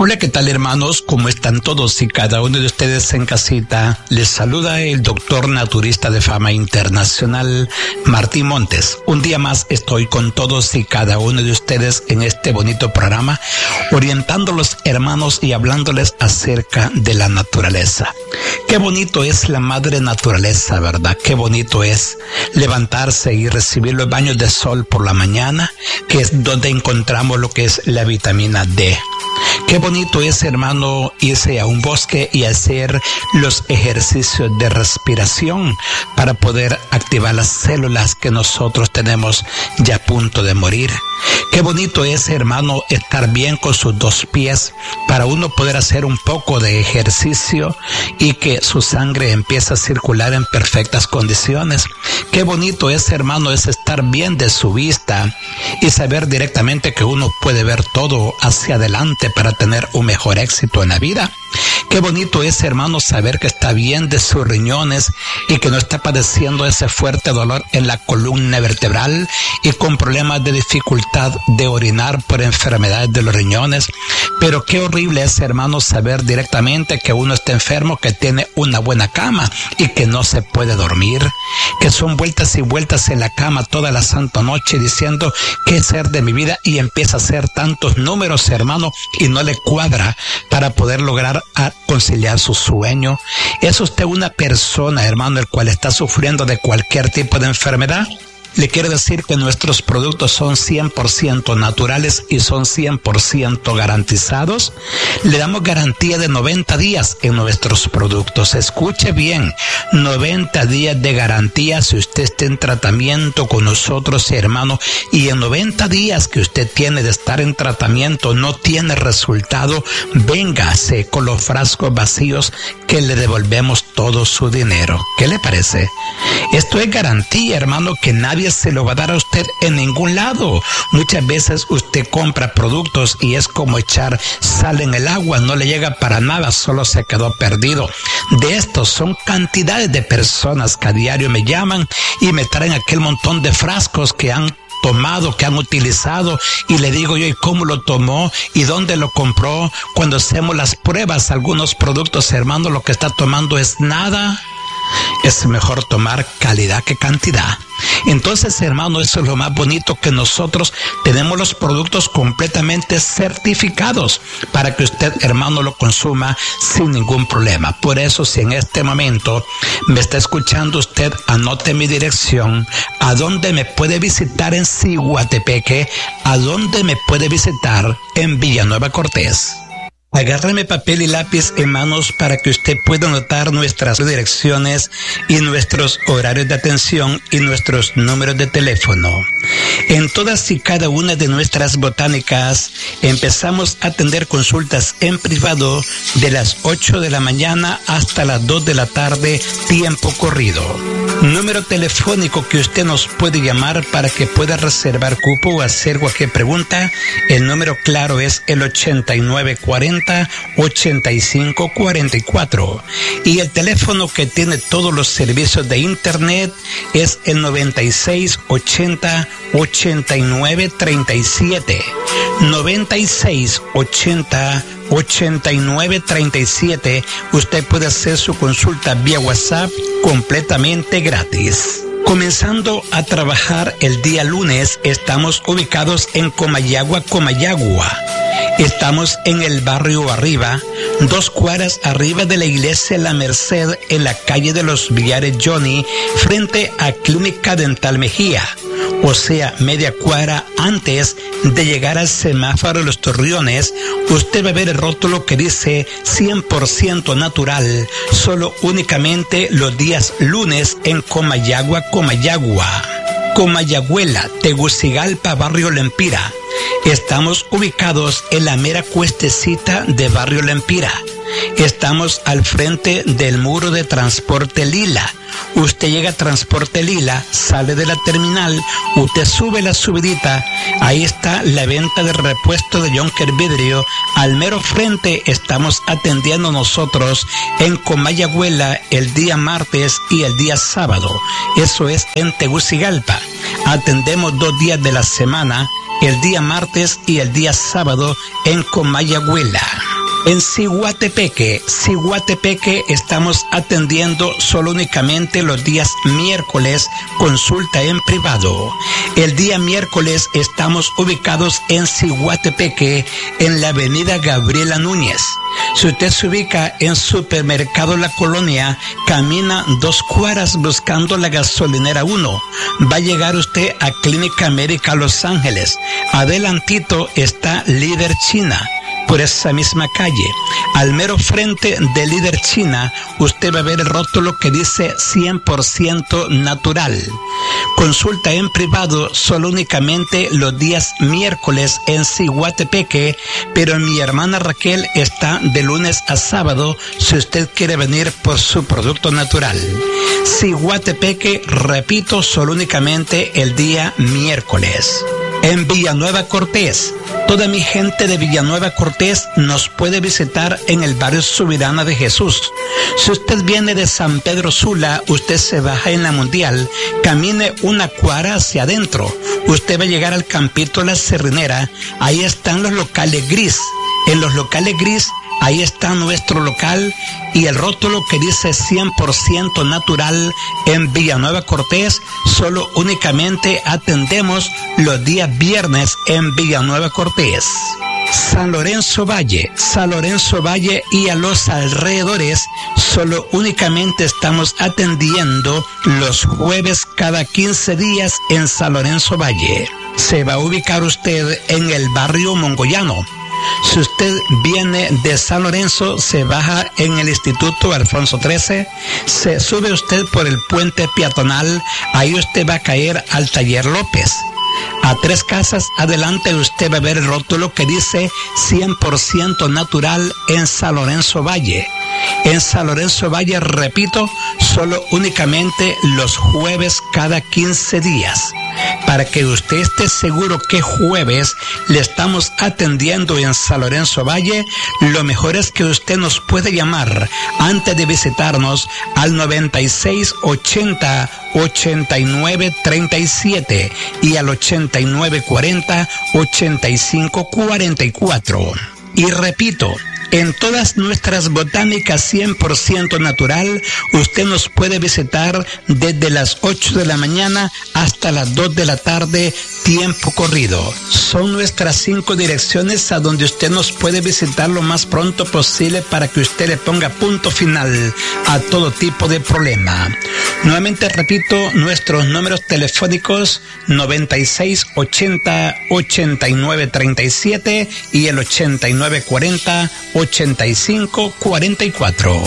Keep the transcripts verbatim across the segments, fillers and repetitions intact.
Hola, ¿qué tal, hermanos? ¿Cómo están todos y cada uno de ustedes en casita? Les saluda el doctor naturista de fama internacional, Martín Montes. Un día más estoy con todos y cada uno de ustedes en este bonito programa, orientándolos, hermanos, y hablándoles acerca de la naturaleza. Qué bonito es la madre naturaleza, ¿verdad? Qué bonito es levantarse y recibir los baños de sol por la mañana, que es donde encontramos lo que es la vitamina D. Qué bonito es, hermano, irse a un bosque y hacer los ejercicios de respiración para poder activar las células que nosotros tenemos ya a punto de morir. Qué bonito es, hermano, estar bien con sus dos pies para uno poder hacer un poco de ejercicio y que su sangre empiece a circular en perfectas condiciones. Qué bonito es, hermano, es estar bien de su vista y saber directamente que uno puede ver todo hacia adelante para tener un mejor éxito en la vida. Qué bonito es, hermano, saber que está bien de sus riñones y que no está padeciendo ese fuerte dolor en la columna vertebral y con problemas de dificultad de orinar por enfermedades de los riñones. Pero qué horrible es, hermano, saber directamente que uno está enfermo, que tiene una buena cama y que no se puede dormir, que son vueltas y vueltas en la cama toda la santa noche diciendo qué hacer de mi vida y empieza a hacer tantos números, hermano, y no le cuadra para poder lograr a conciliar su sueño. ¿Es usted una persona, hermano, el cual está sufriendo de cualquier tipo de enfermedad? Le quiero decir que nuestros productos son cien por ciento naturales y son cien por ciento garantizados. Le damos garantía de noventa días en nuestros productos. Escuche bien, noventa días de garantía si usted está en tratamiento con nosotros, hermano, y en noventa días que usted tiene de estar en tratamiento no tiene resultado, véngase con los frascos vacíos que le devolvemos todo su dinero. ¿Qué le parece? Esto es garantía, hermano, que nadie se lo va a dar a usted en ningún lado. Muchas veces usted compra productos y es como echar sal en el agua, no le llega para nada, solo se quedó perdido. De estos son cantidades de personas que a diario me llaman y me traen aquel montón de frascos que han tomado, que han utilizado, y le digo yo, ¿y cómo lo tomó? ¿Y dónde lo compró? Cuando hacemos las pruebas, algunos productos, hermano, lo que está tomando es nada. Es mejor tomar calidad que cantidad. Entonces, hermano, eso es lo más bonito, que nosotros tenemos los productos completamente certificados para que usted, hermano, lo consuma sin ningún problema. Por eso, si en este momento me está escuchando usted, anote mi dirección, a dónde me puede visitar en Ciguatepeque, a dónde me puede visitar en Villanueva Cortés. Agárreme papel y lápiz en manos para que usted pueda anotar nuestras direcciones y nuestros horarios de atención y nuestros números de teléfono. En todas y cada una de nuestras botánicas empezamos a atender consultas en privado de las ocho de la mañana hasta las dos de la tarde, tiempo corrido. Número telefónico que usted nos puede llamar para que pueda reservar cupo o hacer cualquier pregunta. El número claro es el ochenta y nueve cuarenta ochenta y cinco cuarenta y cuatro, y el teléfono que tiene todos los servicios de internet es el noventa y seis ochenta ochenta y nueve treinta y siete, noventa y seis ochenta ochenta y nueve treinta y siete. Usted puede hacer su consulta vía WhatsApp completamente gratis. Comenzando a trabajar el día lunes, estamos ubicados en Comayagua, Comayagua. Estamos en el barrio Arriba, dos cuadras arriba de la iglesia La Merced, en la calle de los Villares Johnny, frente a Clínica Dental Mejía. O sea, media cuadra antes de llegar al semáforo de los Torreones, usted va a ver el rótulo que dice cien por ciento natural, solo únicamente los días lunes en Comayagua, Comayagua. Comayagüela, Tegucigalpa, barrio Lempira. Estamos ubicados en la mera cuestecita de barrio Lempira. Estamos al frente del muro de Transporte Lila. Usted llega a Transporte Lila, sale de la terminal, usted sube la subidita, ahí está la venta de repuesto de Jonker Vidrio. Al mero frente estamos atendiendo nosotros en Comayagüela el día martes y el día sábado. Eso es en Tegucigalpa. Atendemos dos días de la semana, el día martes y el día sábado en Comayagüela. En Ciguatepeque, Ciguatepeque estamos atendiendo solo únicamente los días miércoles, consulta en privado. El día miércoles estamos ubicados en Ciguatepeque, en la avenida Gabriela Núñez. Si usted se ubica en Supermercado La Colonia, camina dos cuadras buscando la gasolinera uno. Va a llegar usted a Clínica América Los Ángeles. Adelantito está Líder China. Por esa misma calle, al mero frente de Líder China, usted va a ver el rótulo que dice cien por ciento natural. Consulta en privado solo únicamente los días miércoles en Ciguatepeque, pero mi hermana Raquel está de lunes a sábado si usted quiere venir por su producto natural. Ciguatepeque, repito, solo únicamente el día miércoles. En Villanueva Cortés, toda mi gente de Villanueva Cortés nos puede visitar en el barrio Subirana de Jesús. Si usted viene de San Pedro Sula, usted se baja en la Mundial, camine una cuadra hacia adentro. Usted va a llegar al Campito La Cerrinera, ahí están los locales gris. En los locales gris, ahí está nuestro local y el rótulo que dice cien por ciento natural en Villanueva Cortés. Solo únicamente atendemos los días viernes en Villanueva Cortés. San Lorenzo Valle, San Lorenzo Valle y a los alrededores, solo únicamente estamos atendiendo los jueves cada quince días en San Lorenzo Valle. Se va a ubicar usted en el barrio Mongoyano. Si usted viene de San Lorenzo, se baja en el Instituto Alfonso trece, se sube usted por el puente peatonal, ahí usted va a caer al Taller López. A tres casas adelante usted va a ver el rótulo que dice cien por ciento natural en San Lorenzo Valle. En San Lorenzo Valle, repito, solo únicamente los jueves cada quince días. Para que usted esté seguro que jueves le estamos atendiendo en San Lorenzo Valle, lo mejor es que usted nos puede llamar antes de visitarnos al noventa y seis ochenta ochenta y nueve treinta y siete y al ochenta y nueve cuarenta ochenta y cinco cuarenta y cuatro. Y repito, en todas nuestras botánicas cien por ciento natural, usted nos puede visitar desde las ocho de la mañana hasta las dos de la tarde, tiempo corrido. Son nuestras cinco direcciones a donde usted nos puede visitar lo más pronto posible para que usted le ponga punto final a todo tipo de problema. Nuevamente repito, nuestros números telefónicos noventa y seis ochenta ochenta y nueve treinta y siete y el ochenta y nueve cuarenta ochenta y cinco cuarenta y cuatro.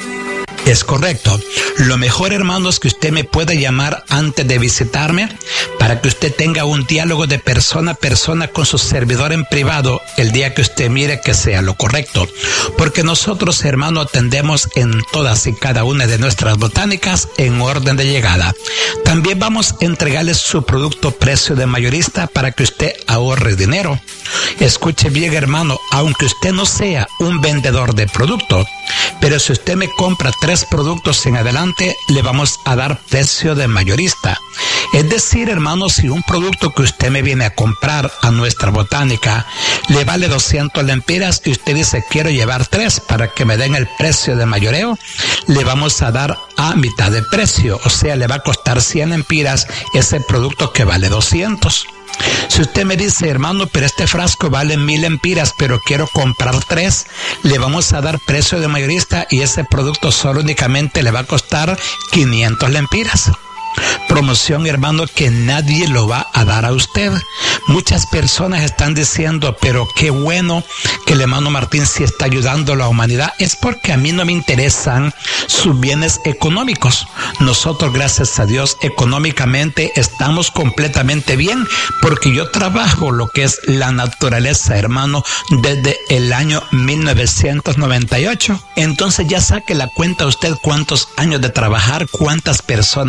Es correcto. Lo mejor, hermanos, es que usted me pueda llamar antes de visitarme para que usted tenga un diálogo de persona a persona con su servidor en privado el día que usted mire que sea lo correcto. Porque nosotros, hermano, atendemos en todas y cada una de nuestras botánicas en orden de llegada. También vamos a entregarle su producto precio de mayorista para que usted ahorre dinero. Escuche bien, hermano, aunque usted no sea un vendedor de producto, pero si usted me compra tres productos en adelante, le vamos a dar precio de mayorista. Es decir, hermano, si un producto que usted me viene a comprar a nuestra botánica le vale doscientas lempiras y usted dice quiero llevar tres para que me den el precio de mayoreo, le vamos a dar a mitad de precio, o sea, le va a costar cien lempiras ese producto que vale doscientos. Si usted me dice, hermano, pero este frasco vale mil lempiras, pero quiero comprar tres, le vamos a dar precio de mayorista y ese producto solo únicamente le va a costar quinientas lempiras. Promoción, hermano, que nadie lo va a dar a usted. Muchas personas están diciendo, pero qué bueno que el hermano Martín sí está ayudando a la humanidad. Es porque a mí no me interesan sus bienes económicos. Nosotros, gracias a Dios, económicamente estamos completamente bien, porque yo trabajo lo que es la naturaleza, hermano, desde el año mil novecientos noventa y ocho. Entonces ya saque la cuenta usted cuántos años de trabajar, cuántas personas he atendido.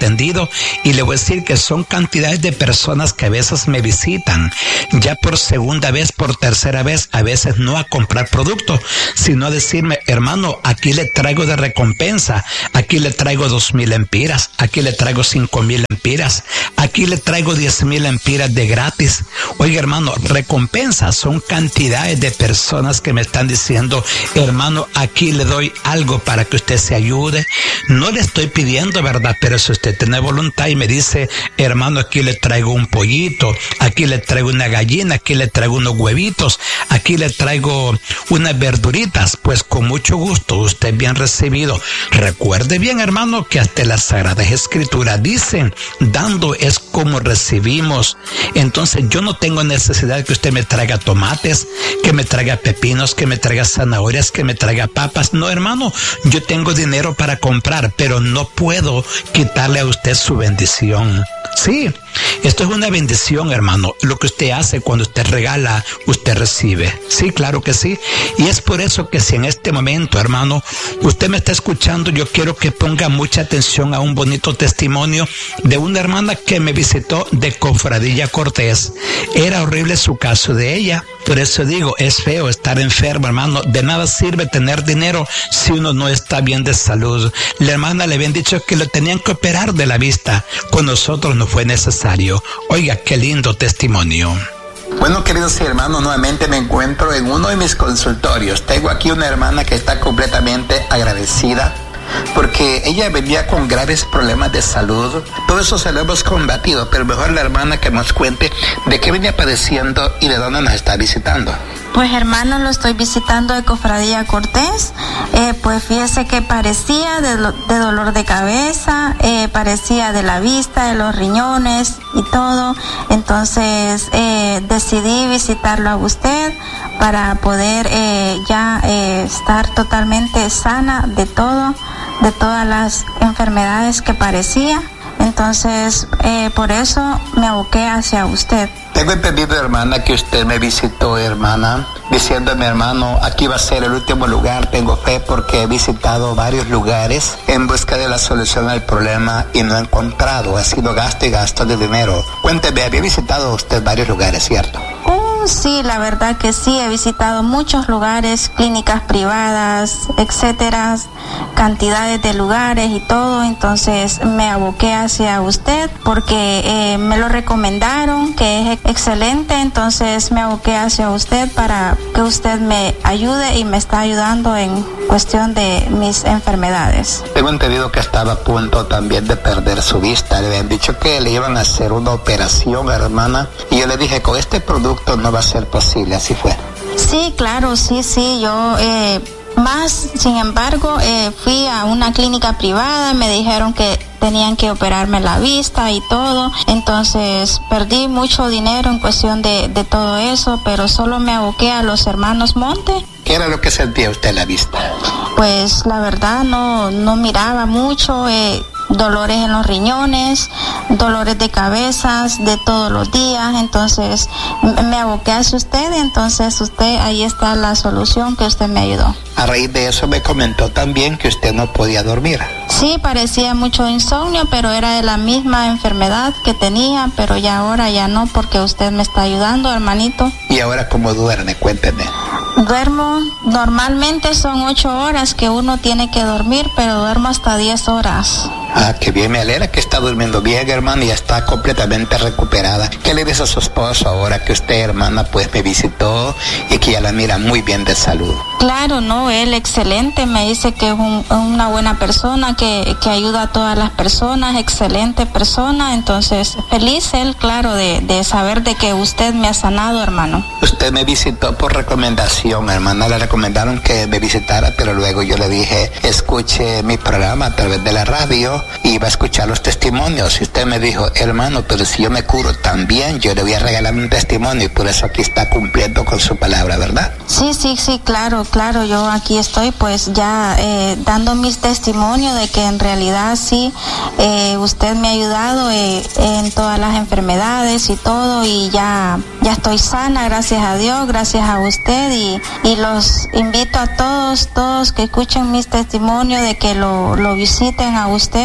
atendido, y le voy a decir que son cantidades de personas que a veces me visitan, ya por segunda vez, por tercera vez, a veces no a comprar productos, sino a decirme, hermano, aquí le traigo de recompensa, aquí le traigo dos mil empiras, aquí le traigo cinco mil empiras, aquí le traigo diez mil empiras de gratis. Oiga, hermano, recompensa son cantidades de personas que me están diciendo, hermano, aquí le doy algo para que usted se ayude. No le estoy pidiendo, ¿verdad? Pero si usted tiene voluntad y me dice, hermano, aquí le traigo un pollito, aquí le traigo una gallina, aquí le traigo unos huevitos, aquí le traigo unas verduritas, pues con mucho gusto, usted es bien recibido. Recuerde bien, hermano, que hasta las Sagradas Escrituras dicen, dando es como recibimos. Entonces yo no tengo necesidad de que usted me traiga tomates, que me traiga pepinos, que me traiga zanahorias, que me traiga papas. No, hermano, yo tengo dinero para comprar, pero no puedo quitarle a usted su bendición. Sí, esto es una bendición, hermano. Lo que usted hace cuando usted regala, usted recibe. Sí, claro que sí. Y es por eso que si en este momento, hermano, usted me está escuchando, yo quiero que ponga mucha atención a un bonito testimonio de una hermana que me visitó de Cofradía Cortés. Era horrible su caso de ella. Por eso digo, es feo estar enfermo, hermano. De nada sirve tener dinero si uno no está bien de salud. La hermana le habían dicho que lo tenían que operar de la vista. Con nosotros no fue necesario. Oiga, qué lindo testimonio. Bueno, queridos hermanos, nuevamente me encuentro en uno de mis consultorios. Tengo aquí una hermana que está completamente agradecida porque ella venía con graves problemas de salud. Todo eso se lo hemos combatido, pero mejor la hermana que nos cuente de qué venía padeciendo y de dónde nos está visitando. Pues hermano, lo estoy visitando de Cofradía Cortés. Eh, pues fíjese que parecía de, lo, de dolor de cabeza, eh, parecía de la vista, de los riñones y todo. Entonces eh, decidí visitarlo a usted para poder eh, ya eh, estar totalmente sana de todo, de todas las enfermedades que parecía. Entonces eh, por eso me aboqué hacia usted. Tengo entendido, hermana, que usted me visitó, hermana, diciéndome, hermano, aquí va a ser el último lugar. Tengo fe porque he visitado varios lugares en busca de la solución al problema y no he encontrado. Ha sido gasto y gasto de dinero. Cuénteme, había visitado usted varios lugares, ¿cierto? Uh, sí, la verdad que sí, he visitado muchos lugares, clínicas privadas, etcétera, cantidades de lugares y todo. Entonces me aboqué hacia usted porque eh, me lo recomendaron, que es excelente. Entonces me aboqué hacia usted para que usted me ayude y me está ayudando en cuestión de mis enfermedades. Tengo entendido que estaba a punto también de perder su vista. Le habían dicho que le iban a hacer una operación, hermana, y yo le dije, con este producto no va a ser posible. Así fue. Sí, claro, sí, sí, yo eh, más, sin embargo, eh, fui a una clínica privada, me dijeron que tenían que operarme la vista y todo. Entonces perdí mucho dinero en cuestión de, de todo eso, pero solo me aboqué a los hermanos Monte. ¿Qué era lo que sentía usted en la vista? Pues la verdad no, no miraba mucho, eh, dolores en los riñones, dolores de cabezas de todos los días. Entonces me aboqué hacia usted, entonces usted, ahí está la solución que usted me ayudó. A raíz de eso me comentó también que usted no podía dormir. Sí, parecía mucho insomnio, pero era de la misma enfermedad que tenía, pero ya ahora ya no, porque usted me está ayudando, hermanito. ¿Y ahora cómo duerme? Cuénteme. Duermo, normalmente son ocho horas que uno tiene que dormir, pero duermo hasta diez horas. Ah, qué bien, me alegra que está durmiendo bien, hermana, y está completamente recuperada. ¿Qué le dice a su esposo ahora que usted, hermana, pues me visitó y que ya la mira muy bien de salud? Claro, no, él excelente, me dice que es un, una buena persona, que, que ayuda a todas las personas, excelente persona. Entonces, feliz él, claro, de, de saber de que usted me ha sanado, hermano. Usted me visitó por recomendación, hermana, le recomendaron que me visitara, pero luego yo le dije, escuche mi programa a través de la radio y va a escuchar los testimonios. Y usted me dijo, hermano, pero si yo me curo también, yo le voy a regalar un testimonio, y por eso aquí está cumpliendo con su palabra, ¿verdad? Sí, sí, sí, claro, claro, yo aquí estoy pues ya eh, dando mis testimonios de que en realidad sí, eh, usted me ha ayudado eh, en todas las enfermedades y todo, y ya, ya estoy sana, gracias a Dios, gracias a usted, y, y los invito a todos, todos que escuchen mis testimonios de que lo, lo visiten a usted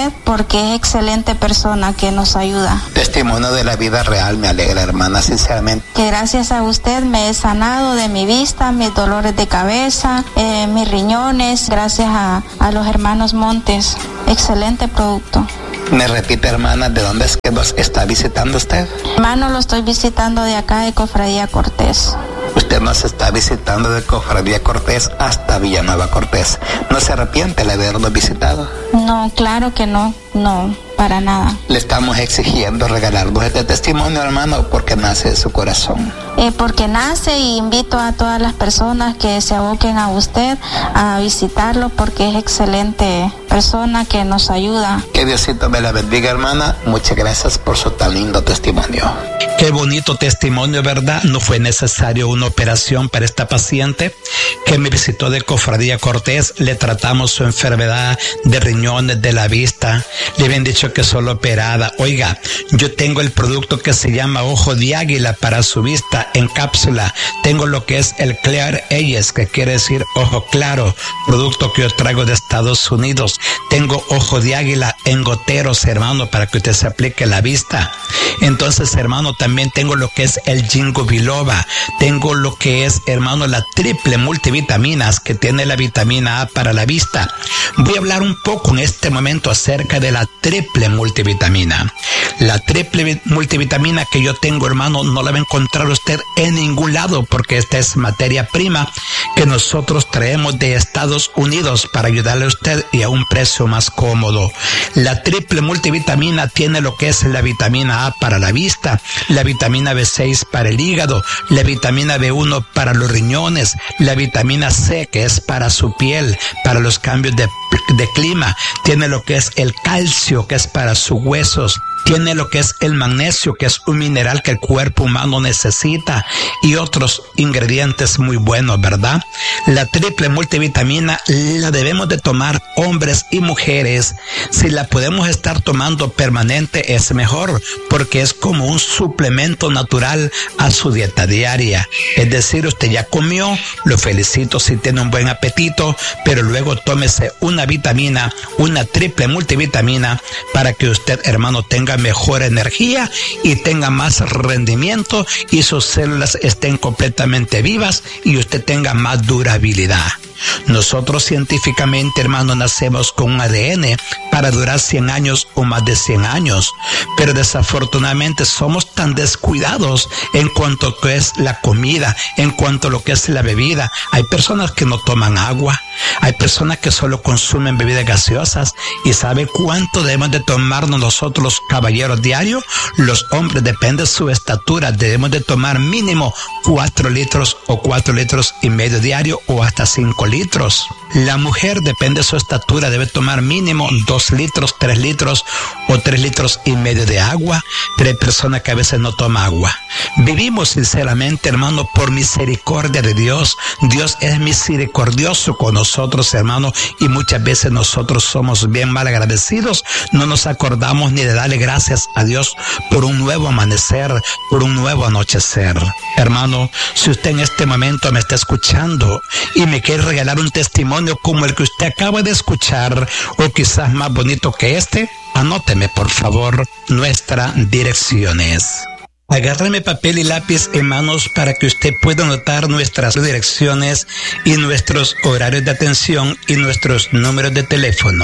usted porque es excelente persona que nos ayuda. Testimonio de la vida real, me alegra, hermana, sinceramente. Que gracias a usted me he sanado de mi vista, mis dolores de cabeza, eh, mis riñones, gracias a, a los hermanos Montes. Excelente producto. Me repite, hermana, ¿de dónde es que nos está visitando usted? Hermano, lo estoy visitando de acá de Cofradía Cortés. Usted nos está visitando de Cofradía Cortés hasta Villanueva Cortés. ¿No se arrepiente de habernos visitado? No, claro que no, no, para nada. Le estamos exigiendo regalarnos este testimonio, hermano, porque nace de su corazón. Eh, porque nace, y invito a todas las personas que se aboquen a usted a visitarlo porque es excelente persona que nos ayuda. Que Diosito me la bendiga, hermana. Muchas gracias por su tan lindo testimonio. Qué bonito testimonio, ¿verdad? No fue necesario una operación para esta paciente que me visitó de Cofradía Cortés. Le tratamos su enfermedad de riñones, de la vista. Le habían dicho que solo operada. Oiga, yo tengo el producto que se llama Ojo de Águila para su vista en cápsula. Tengo lo que es el Clear Eyes, que quiere decir ojo claro, producto que yo traigo de Estados Unidos. Tengo Ojo de Águila en goteros, hermano, para que usted se aplique la vista. Entonces, hermano, también tengo lo que es el Ginkgo biloba. Tengo lo que es, hermano, la triple multivitaminas que tiene la vitamina A para la vista. Voy a hablar un poco en este momento acerca de la triple multivitamina. La triple multivitamina que yo tengo, hermano, no la va a encontrar usted en ningún lado porque esta es materia prima que nosotros traemos de Estados Unidos para ayudarle a usted y a un precio más cómodo. La triple multivitamina tiene lo que es la vitamina A para la vista, la vitamina B seis para el hígado, la vitamina B uno para los riñones, la vitamina C que es para su piel, para los cambios de, de clima, tiene lo que es el calcio que es para sus huesos, tiene lo que es el magnesio, que es un mineral que el cuerpo humano necesita, y otros ingredientes muy buenos, ¿verdad? La triple multivitamina la debemos de tomar hombres y mujeres. Si la podemos estar tomando permanente es mejor, porque es como un suplemento natural a su dieta diaria. Es decir, usted ya comió, lo felicito si tiene un buen apetito, pero luego tómese una vitamina, una triple multivitamina, para que usted, hermano, tenga mejor energía y tenga más rendimiento y sus células estén completamente vivas y usted tenga más durabilidad. Nosotros científicamente, hermano, nacemos con un A D N para durar cien años o más de cien años, pero desafortunadamente somos tan descuidados en cuanto a que es la comida, en cuanto a lo que es la bebida. Hay personas que no toman agua, hay personas que solo consumen bebidas gaseosas. ¿Y sabe cuánto debemos de tomarnos nosotros los caballeros diarios? Los hombres, depende de su estatura, debemos de tomar mínimo cuatro litros o cuatro litros y medio diario o hasta cinco litros. La mujer, depende de su estatura, debe tomar mínimo dos litros, tres litros o tres litros y medio de agua, pero hay personas que a veces no toman agua. Vivimos sinceramente, hermano, por misericordia de Dios. Dios es misericordioso con nosotros, hermano, y muchas veces nosotros somos bien mal agradecidos. No nos acordamos ni de darle gracias a Dios por un nuevo amanecer, por un nuevo anochecer. Hermano, si usted en este momento me está escuchando y me quiere regalar un testimonio como el que usted acaba de escuchar, o quizás más bonito que este, anóteme por favor nuestras direcciones. Agárreme papel y lápiz en manos para que usted pueda anotar nuestras direcciones y nuestros horarios de atención y nuestros números de teléfono.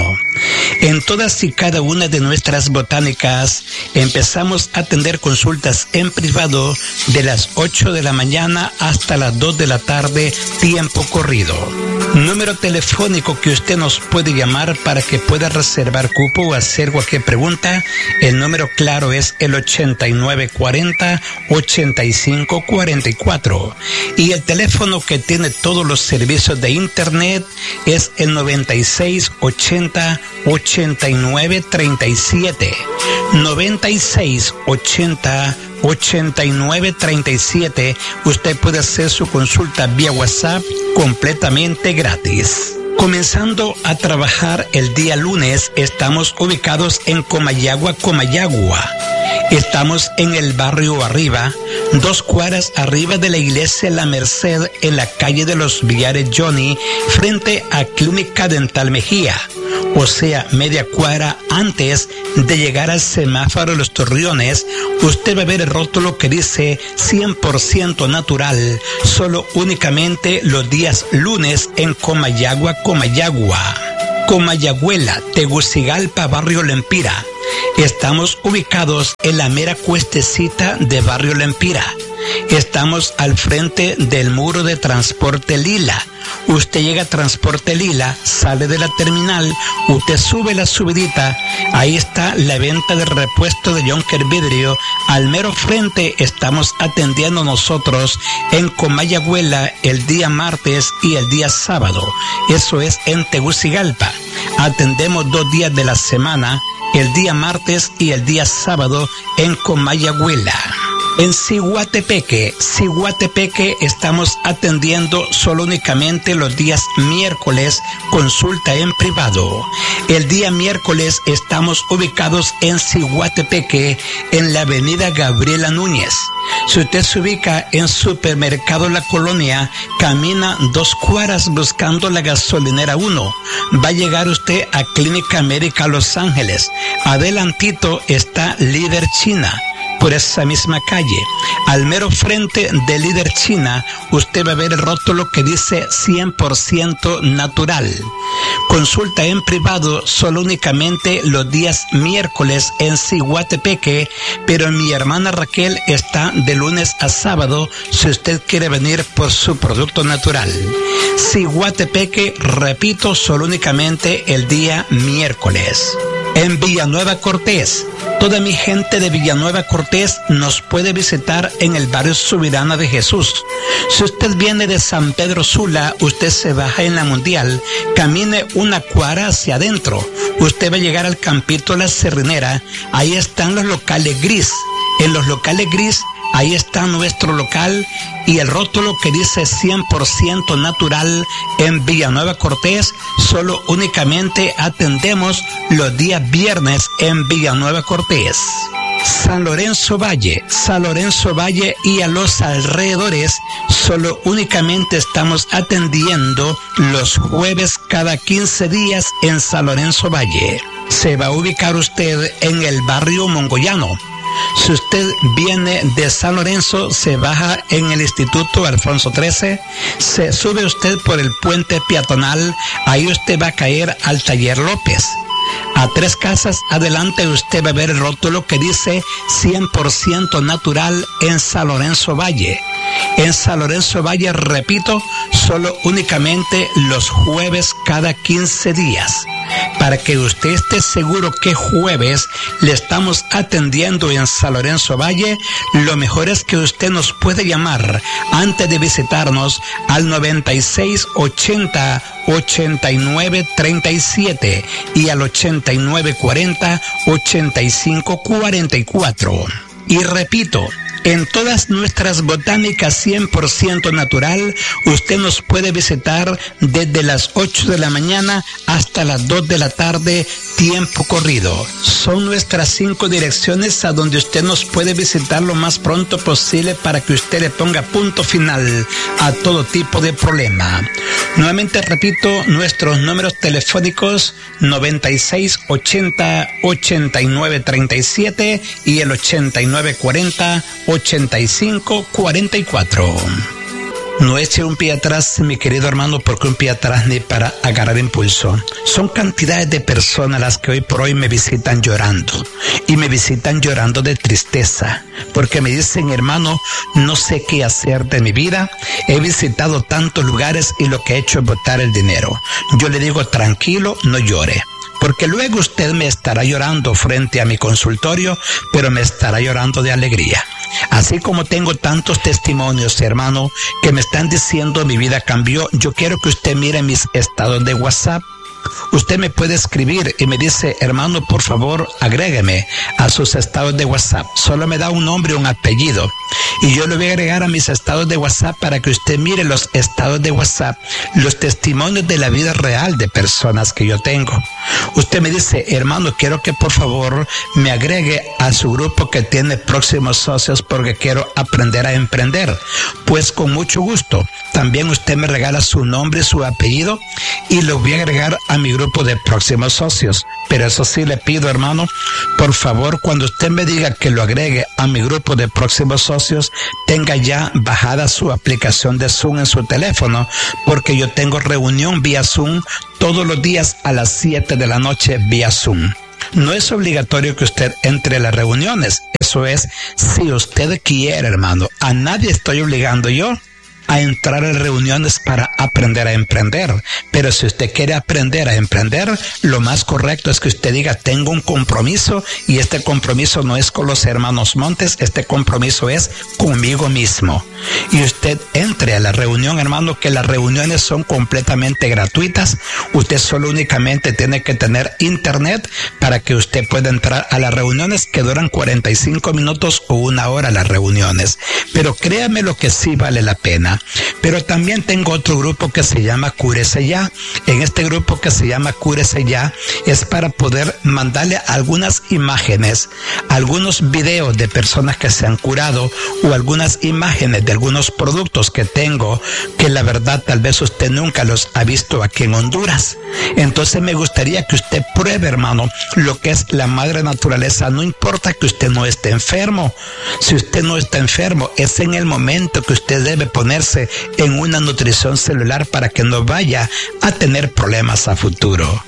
En todas y cada una de nuestras botánicas empezamos a atender consultas en privado de las ocho de la mañana hasta las dos de la tarde, tiempo corrido. Número telefónico que usted nos puede llamar para que pueda reservar cupo o hacer cualquier pregunta. El número claro es el ochenta y nueve cuarenta ochenta y cinco cuarenta y cuatro, y el teléfono que tiene todos los servicios de internet es el noventa y seis ochenta ochenta y nueve treinta y siete, noventa y seis ochenta ochenta y nueve treinta y siete. Usted puede hacer su consulta vía WhatsApp completamente gratis. Comenzando a trabajar el día lunes, estamos ubicados en Comayagua, Comayagua. Estamos en el barrio Arriba, dos cuadras arriba de la iglesia La Merced, en la calle de los Villares Johnny, frente a Clínica Dental Mejía. o sea, media cuadra antes de llegar al semáforo de los Torreones, usted va a ver el rótulo que dice cien por ciento natural, solo únicamente los días lunes en Comayagua, Comayagua. Comayagüela, Tegucigalpa, Barrio Lempira. Estamos ubicados en la mera cuestecita de Barrio Lempira. Estamos al frente del muro de Transporte Lila. Usted llega a Transporte Lila, sale de la terminal, usted sube la subidita, ahí está la venta de repuesto de Jonker Vidrio. Al mero frente estamos atendiendo nosotros en Comayagüela el día martes y el día sábado. Eso es en Tegucigalpa. Atendemos dos días de la semana, el día martes y el día sábado en Comayagüela. En Ciguatepeque, Ciguatepeque estamos atendiendo solo únicamente los días miércoles, consulta en privado. El día miércoles estamos ubicados en Ciguatepeque, en la avenida Gabriela Núñez. Si usted se ubica en Supermercado La Colonia, camina dos cuadras buscando la gasolinera uno. Va a llegar usted a Clínica América Los Ángeles. Adelantito está Líder China. Por esa misma calle, al mero frente de Líder China, usted va a ver el rótulo que dice cien por ciento natural. Consulta en privado solo únicamente los días miércoles en Ciguatepeque, pero mi hermana Raquel está de lunes a sábado si usted quiere venir por su producto natural. Ciguatepeque, repito, solo únicamente el día miércoles. En Villanueva Cortés, toda mi gente de Villanueva Cortés nos puede visitar en el barrio Subirana de Jesús. Si usted viene de San Pedro Sula, usted se baja en la Mundial, camine una cuadra hacia adentro. Usted va a llegar al Campito La Cerrinera, ahí están los locales gris. En los locales gris, ahí está nuestro local y el rótulo que dice cien por ciento natural en Villanueva Cortés. Solo únicamente atendemos los días viernes en Villanueva Cortés. San Lorenzo Valle, San Lorenzo Valle y a los alrededores, solo únicamente estamos atendiendo los jueves cada quince días en San Lorenzo Valle. Se va a ubicar usted en el barrio Mongoyano. Si usted viene de San Lorenzo, se baja en el Instituto Alfonso trece, se sube usted por el puente peatonal, ahí usted va a caer al Taller López. A tres casas adelante usted va a ver el rótulo que dice cien por ciento natural en San Lorenzo Valle. En San Lorenzo Valle, repito, solo únicamente los jueves cada quince días. Para que usted esté seguro que jueves le estamos atendiendo en San Lorenzo Valle, lo mejor es que usted nos puede llamar antes de visitarnos al noventa y seis ochenta ochenta y nueve treinta y siete y al ochenta y nueve cuarenta ochenta y cinco cuarenta y cuatro. Y repito, en todas nuestras botánicas cien por ciento natural, usted nos puede visitar desde las ocho de la mañana hasta las dos de la tarde, tiempo corrido. Son nuestras cinco direcciones a donde usted nos puede visitar lo más pronto posible para que usted le ponga punto final a todo tipo de problema. Nuevamente repito, nuestros números telefónicos noventa y seis ochenta ochenta y nueve treinta y siete y el ochenta y nueve cuarenta ochenta y cinco cuarenta y cuatro. No eche un pie atrás, mi querido hermano, porque un pie atrás ni para agarrar impulso. Son cantidades de personas las que hoy por hoy me visitan llorando. Y me visitan llorando de tristeza. Porque me dicen, hermano, no sé qué hacer de mi vida. He visitado tantos lugares y lo que he hecho es botar el dinero. Yo le digo, tranquilo, no llore. Porque luego usted me estará llorando frente a mi consultorio, pero me estará llorando de alegría. Así como tengo tantos testimonios, hermano, que me están diciendo mi vida cambió, yo quiero que usted mire mis estados de WhatsApp. Usted me puede escribir y me dice, hermano, por favor, agrégueme a sus estados de WhatsApp. Solo me da un nombre y un apellido. Y yo le voy a agregar a mis estados de WhatsApp para que usted mire los estados de WhatsApp, los testimonios de la vida real de personas que yo tengo. Usted me dice, hermano, quiero que por favor me agregue a su grupo que tiene próximos socios porque quiero aprender a emprender. Pues con mucho gusto. También usted me regala su nombre, su apellido y lo voy a agregar a a mi grupo de próximos socios. Pero eso sí le pido, hermano, por favor, cuando usted me diga que lo agregue a mi grupo de próximos socios, tenga ya bajada su aplicación de Zoom en su teléfono, porque yo tengo reunión vía Zoom todos los días a las siete de la noche vía Zoom. No es obligatorio que usted entre a las reuniones. Eso es, si usted quiere, hermano. A nadie estoy obligando yo a entrar en reuniones para aprender a emprender. Pero si usted quiere aprender a emprender, lo más correcto es que usted diga, tengo un compromiso, y este compromiso no es con los hermanos Montes, este compromiso es conmigo mismo. Y usted entre a la reunión, hermano, que las reuniones son completamente gratuitas. Usted solo únicamente tiene que tener internet para que usted pueda entrar a las reuniones, que duran cuarenta y cinco minutos o una hora las reuniones. Pero créame lo que sí vale la pena. Pero también tengo otro grupo que se llama Cúrese Ya. En este grupo que se llama Cúrese Ya es para poder mandarle algunas imágenes, algunos videos de personas que se han curado, o algunas imágenes de algunos productos que tengo que la verdad tal vez usted nunca los ha visto aquí en Honduras. Entonces me gustaría que usted pruebe, hermano, lo que es la madre naturaleza. No importa que usted no esté enfermo. Si usted no está enfermo, es en el momento que usted debe ponerse en una nutrición celular para que no vaya a tener problemas a futuro.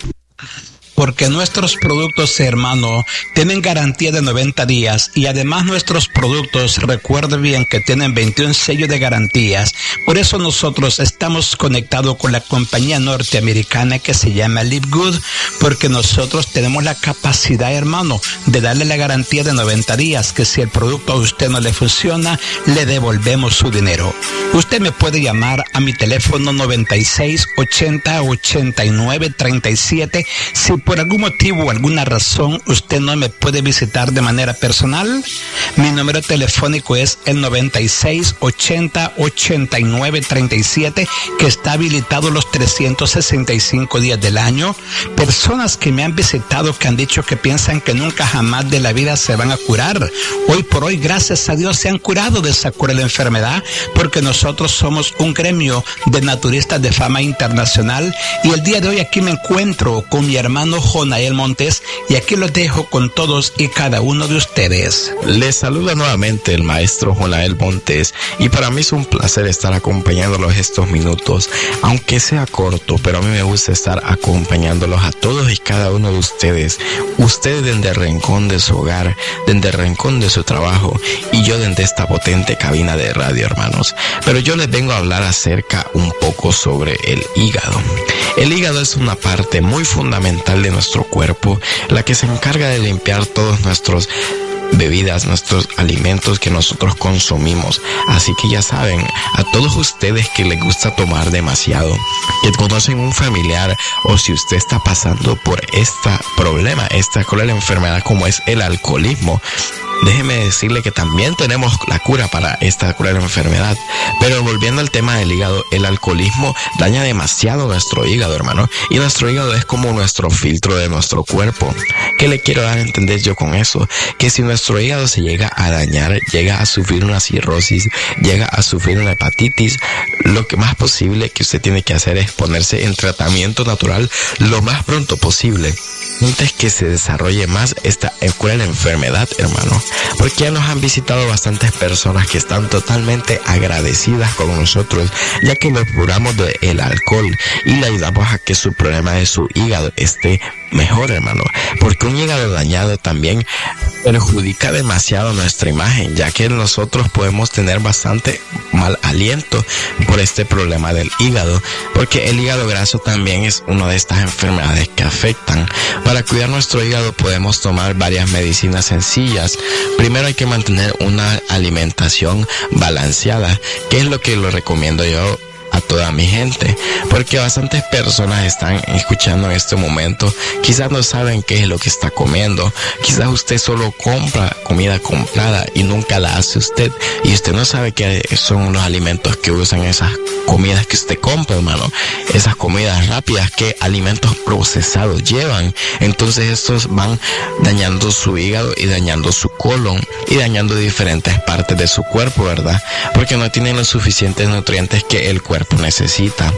Porque nuestros productos, hermano, tienen garantía de noventa días, y además nuestros productos, recuerde bien que tienen veintiún sellos de garantías. Por eso nosotros estamos conectados con la compañía norteamericana que se llama Live Good, porque nosotros tenemos la capacidad, hermano, de darle la garantía de noventa días, que si el producto a usted no le funciona, le devolvemos su dinero. Usted me puede llamar a mi teléfono noventa y seis, ochenta, ochenta y nueve, treinta y siete. Si por algún motivo o alguna razón usted no me puede visitar de manera personal, mi número telefónico es el noventa y seis, ochenta, ochenta y nueve, treinta y siete, que está habilitado los trescientos sesenta y cinco días del año. Personas que me han visitado, que han dicho que piensan que nunca jamás de la vida se van a curar, hoy por hoy, gracias a Dios, se han curado de esa cura de la enfermedad, porque nosotros somos un gremio de naturistas de fama internacional. Y el día de hoy aquí me encuentro con mi hermano Jonael Montes, y aquí los dejo con todos y cada uno de ustedes. Les saluda nuevamente el maestro Jonael Montes, y para mí es un placer estar acompañándolos estos minutos, aunque sea corto, pero a mí me gusta estar acompañándolos a todos y cada uno de ustedes, ustedes desde el rincón de su hogar, desde el rincón de su trabajo, y yo desde esta potente cabina de radio, hermanos. Pero yo les vengo a hablar acerca un poco sobre el hígado. El hígado es una parte muy fundamental de nuestro cuerpo, la que se encarga de limpiar todos nuestros bebidas, nuestros alimentos que nosotros consumimos. Así que ya saben, a todos ustedes que les gusta tomar demasiado, que conocen un familiar, o si usted está pasando por este problema, esta cruel enfermedad como es el alcoholismo, déjeme decirle que también tenemos la cura para esta cruel enfermedad. Pero volviendo al tema del hígado, el alcoholismo daña demasiado nuestro hígado, hermano. Y nuestro hígado es como nuestro filtro de nuestro cuerpo. ¿Qué le quiero dar a entender yo con eso? Que si nuestro hígado se llega a dañar, llega a sufrir una cirrosis, llega a sufrir una hepatitis, lo que más posible que usted tiene que hacer es ponerse en tratamiento natural lo más pronto posible, antes que se desarrolle más esta cruel enfermedad, hermano. Porque ya nos han visitado bastantes personas que están totalmente agradecidas con nosotros, ya que nos curamos del alcohol y le ayudamos a que su problema de su hígado esté mejor, hermano. Porque un hígado dañado también perjudica demasiado nuestra imagen, ya que nosotros podemos tener bastante mal aliento por este problema del hígado, porque el hígado graso también es una de estas enfermedades que afectan. Para cuidar nuestro hígado podemos tomar varias medicinas sencillas. Primero hay que mantener una alimentación balanceada, que es lo que lo recomiendo yo a toda mi gente, porque bastantes personas están escuchando en este momento, quizás no saben qué es lo que está comiendo, quizás usted solo compra comida comprada y nunca la hace usted, y usted no sabe qué son los alimentos que usan esas comidas que usted compra, hermano, esas comidas rápidas, qué alimentos procesados llevan. Entonces estos van dañando su hígado y dañando su colon y dañando diferentes partes de su cuerpo, ¿verdad? Porque no tienen los suficientes nutrientes que el cuerpo necesita.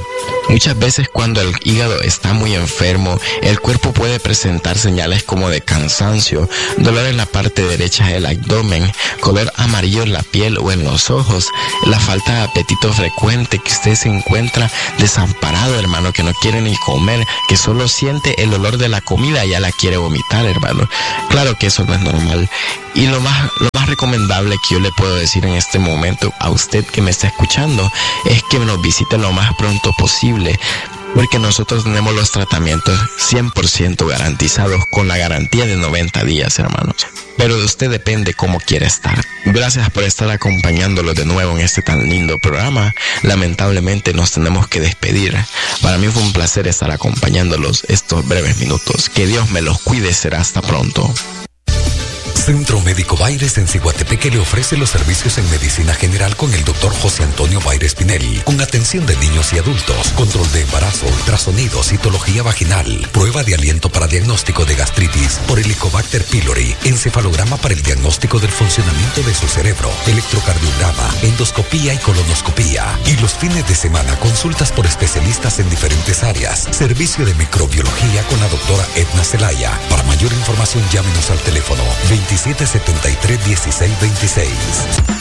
Muchas veces cuando el hígado está muy enfermo, el cuerpo puede presentar señales como de cansancio, dolor en la parte derecha del abdomen, color amarillo en la piel o en los ojos, la falta de apetito frecuente, que usted se encuentra desamparado, hermano, que no quiere ni comer, que solo siente el olor de la comida y ya la quiere vomitar, hermano. Claro que eso no es normal. Y lo más, lo más recomendable que yo le puedo decir en este momento a usted que me está escuchando es que nos visite lo más pronto posible, porque nosotros tenemos los tratamientos cien por ciento garantizados con la garantía de noventa días, hermanos. Pero de usted depende cómo quiere estar. Gracias por estar acompañándolos de nuevo en este tan lindo programa. Lamentablemente nos tenemos que despedir. Para mí fue un placer estar acompañándolos estos breves minutos. Que Dios me los cuide. Será hasta pronto. Centro Médico Baires en Ciguatepeque le ofrece los servicios en medicina general con el doctor José Antonio Baires Pinel, con atención de niños y adultos, control de embarazo, ultrasonido, citología vaginal, prueba de aliento para diagnóstico de gastritis por Helicobacter pylori, encefalograma para el diagnóstico del funcionamiento de su cerebro, electrocardiograma, endoscopía y colonoscopía. Y los fines de semana, consultas por especialistas en diferentes áreas, servicio de microbiología con la doctora Edna Celaya. Para mayor información, llámenos al teléfono veintisiete setenta y tres dieciséis veintiséis.